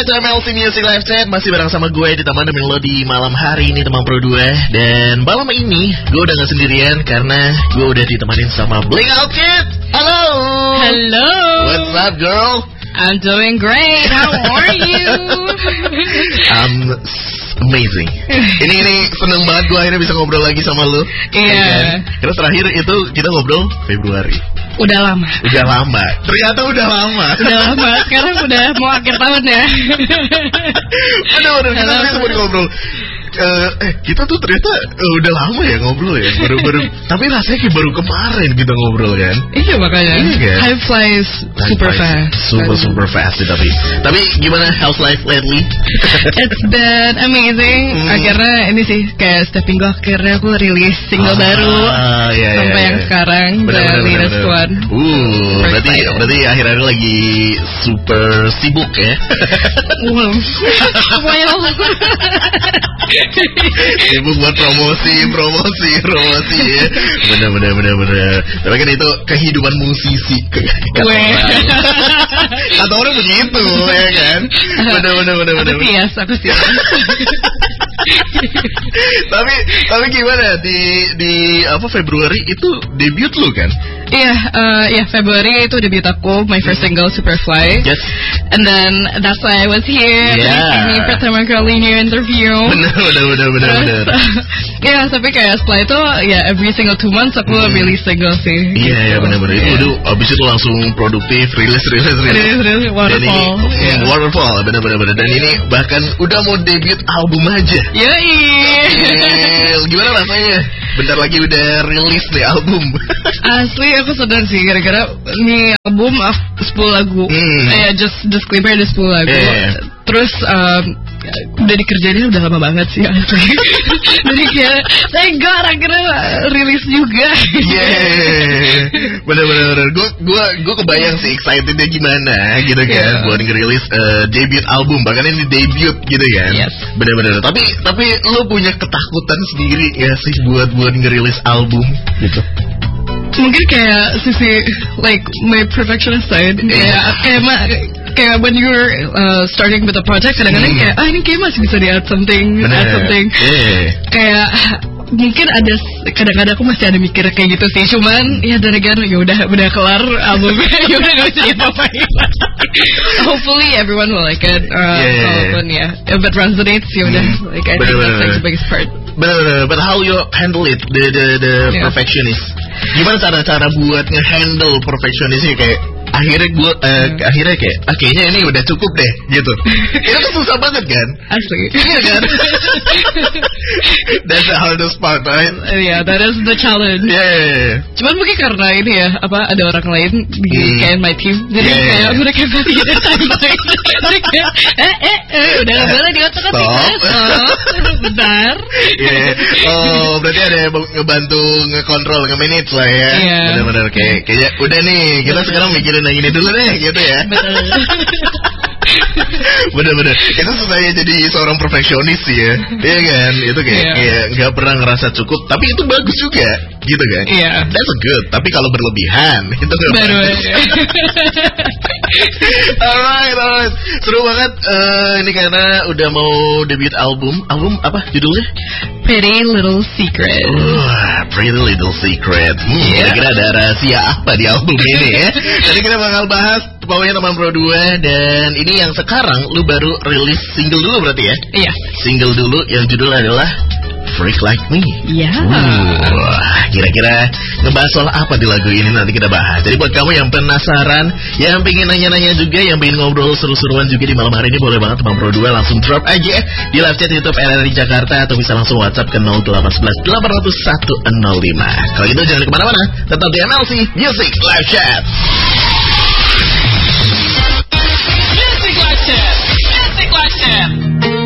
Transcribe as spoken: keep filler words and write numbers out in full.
to M L C Music Live Chat. Masih bareng sama gue di Taman Melodi malam hari ini teman Pro dua. Dan malam ini gue udah gak sendirian karena gue udah ditemanin sama Bling Out Kid. Halo. Hello. What's up girl? I'm doing great. How are you? I'm amazing. Ini ini seneng banget gue akhirnya bisa ngobrol lagi sama lu. Iya. Yeah. Karena terakhir itu kita ngobrol Februari. Udah lama. Udah lama. Ternyata udah lama. Udah lama. Sekarang udah mau akhir tahun ya. Bener-bener kita tadi sempat ngobrol. Uh, eh kita tuh ternyata uh, udah lama ya ngobrol ya. Baru-baru. Tapi rasanya kayak baru kemarin kita ngobrol kan. Iya makanya. Iya, kan? Time flies Time super flies fast. Super super fast sih tapi. Tapi gimana health life lately? It's been amazing. Hmm. Akhirnya ini sih kayak stepping gue akhirnya aku rilis single ah, baru. Iya, sampai iya, yang iya. sekarang the latest one. Uh, berarti berarti akhir-akhir lagi super sibuk ya. Semuanya sibuk buat promosi, promosi, promosi ya. Bener, bener, bener, bener. Tapi kan itu kehidupan musisi. Kata orang begitu ya kan. Bener, bener, bener, bener. Aku sias, aku sias. tapi tapi gimana di di apa Februari itu debut lu kan? Iya, uh, ya Februari itu debut aku, my first single Superfly. Yes. And then that's why I was here. Yeah. Ini pertama kali new interview. Bener, bener, bener, bener, bener. Ya, tapi kayak setelah itu ya every single two months aku hmm. release single sih. Iya, iya gitu. Bener, bener. Itu yeah. Udah abis itu langsung produktif, rilis, rilis, rilis. Rilis, rilis, waterfall. Dan ini, yeah. Waterfall, bener, bener, bener. Dan ini bahkan udah mau debut album aja. Yoi. Gimana rasanya? Bentar lagi udah rilis nih album. Asli aku sedang sih gara-gara ini album sepuluh lagu. Hmm. Eh just disclaimer ada sepuluh lagu. Yeah. Terus um, udah dikerjain udah lama banget sih asli. Jadi kayak thank God akhirnya rilis juga. Yeah. Bener-bener gue gue gue kebayang sih excitednya gimana gitu kan yeah. Buat ngerilis uh, debut album, bahkan ini debut gitu kan. Yes. Bener-bener. Tapi tapi lo punya ketakutan sendiri ya sih buat buat ngerilis album gitu. Mungkin kayak sisi like my perfectionist side yeah. kayak kayak kayak when you're uh, starting with a project kadang-kadang hmm. kayak ah ini kayak masih bisa di add something Bener. add something yeah. Kayak mungkin ada kadang-kadang aku masih ada mikir kayak gitu sih, cuman ya dari kan ya udah udah kelar albumnya ya udah nggak bisa diapa-apain. Hopefully everyone will like it. Uh, yeah, walaupun ya if it resonates ya udah hmm. like I think that's like the biggest part. Bener-bener, but how you handle it, the the the yeah. perfectionist? Gimana cara-cara buat nge-handle perfectionistnya kayak akhirnya gue, uh, yeah. akhirnya kayak, ah, kayaknya ini udah cukup deh, gitu. Itu tuh susah banget kan? Asli. Iya kan? That's the hardest part, right? Uh, yeah, that is the challenge. Yeah, yeah, yeah. Cuman mungkin karena ini ya, apa ada orang lain di hmm. kayak my team, jadi yeah, kayak yeah. mereka pasti ada santai. Mereka, eh, eh, eh, udah nggak boleh diotak-atik. Oh, bentar. Yeah, yeah. Oh, berarti ada yang ngebantu ngekontrol, nge-manage lah ya. Yeah. Benar-benar kayak, kayak udah nih, kita sekarang mikirin yang ini dulu deh, gitu ya. Betul. Bener-bener itu susahnya jadi seorang perfeksionis sih ya. Iya kan, itu kayak yeah. kayak nggak pernah ngerasa cukup, tapi itu bagus juga, gitu kan. Iya. Yeah. That's good, tapi kalau berlebihan itu nggak bagus. Alright, alright, seru banget. Uh, ini karena udah mau debut album, album apa judulnya? Pretty Little Secret. Uh, Pretty Little Secret. Hmm, yeah. Kira-kira ada rahasia apa di album ini ya? Tadi kita bakal bahas pokoknya teman Pro dua, dan ini yang sekarang lu baru rilis single dulu berarti ya? Iya. Single dulu yang judulnya adalah Freak Like Me. Iya. Uh, kira-kira ngebahas soal apa di lagu ini nanti kita bahas. Jadi buat kamu yang penasaran, yang pengen nanya-nanya juga, yang pengen ngobrol seru-seruan juga di malam hari ini, boleh banget teman Pro dua langsung drop aja di live chat YouTube R R I Jakarta, atau bisa langsung WhatsApp ke nol delapan satu satu delapan nol satu nol lima. Kalau gitu jangan kemana-mana, tetap di M L C Music Live Chat.